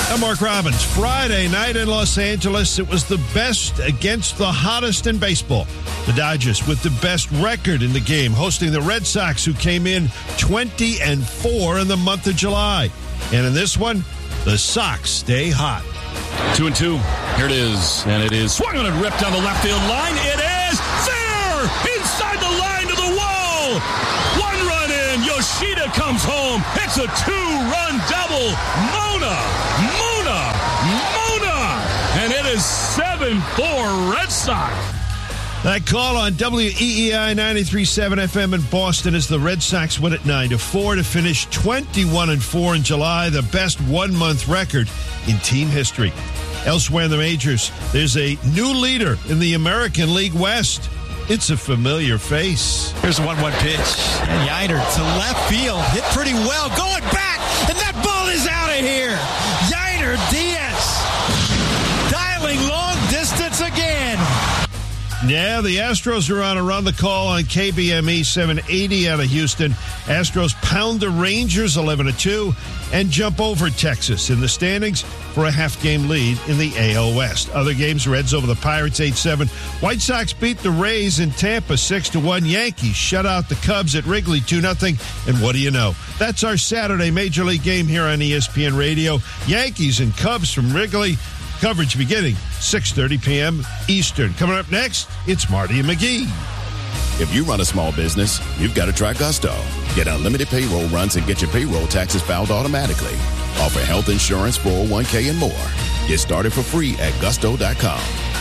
I'm Mark Robbins. Friday night in Los Angeles, it was the best against the hottest in baseball. The Dodgers with the best record in the game, hosting the Red Sox, who came in 20-4 in the month of July. And in this one, the Sox stay hot. 2-2. Here it is. And it is swung on and ripped down the left field line. It is there! Inside the line to the wall! One run in. Yoshida comes home. It's a two-run double. Mona! And it is 7-4 Red Sox. That call on WEEI 93.7 FM in Boston as the Red Sox win at 9-4 to finish 21-4 in July, the best one-month record in team history. Elsewhere in the majors, there's a new leader in the American League West. It's a familiar face. Here's the 1-1 pitch. And Yiner to left field. Hit pretty well. Going back. And that ball is out of here. Yiner Diaz. Dialing long distance again. Yeah, the Astros are on around the call on KBME 780 out of Houston. Astros pound the Rangers 11-2 and jump over Texas in the standings for a half-game lead in the AL West. Other games, Reds over the Pirates 8-7. White Sox beat the Rays in Tampa 6-1. Yankees shut out the Cubs at Wrigley 2-0. And what do you know? That's our Saturday Major League game here on ESPN Radio. Yankees and Cubs from Wrigley. Coverage beginning 6:30 p.m. Eastern. Coming up next, it's Marty and McGee. If you run a small business, you've got to try Gusto. Get unlimited payroll runs and get your payroll taxes filed automatically. Offer health insurance, 401k, and more. Get started for free at gusto.com.